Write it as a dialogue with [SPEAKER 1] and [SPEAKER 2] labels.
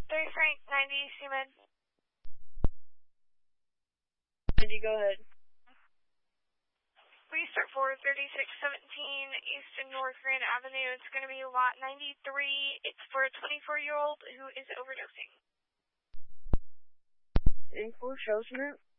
[SPEAKER 1] 3 Frank 90 CMed.
[SPEAKER 2] Did you go ahead?
[SPEAKER 1] We start for 3617 East and North Grand Avenue. It's going to be lot 93. It's for a 24-year-old who is overdosing.
[SPEAKER 2] 84 Chosen Route?